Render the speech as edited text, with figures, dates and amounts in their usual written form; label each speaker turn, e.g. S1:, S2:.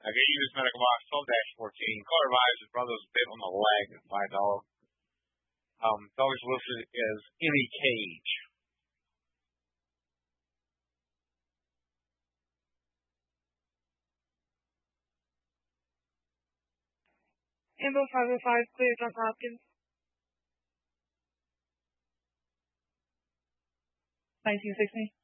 S1: I gave you this medical box 12-14. Color advised, his brother was bit on the leg by a dog. Dog is listed as in a cage.
S2: Info 505, clear Johns Hopkins. 1960.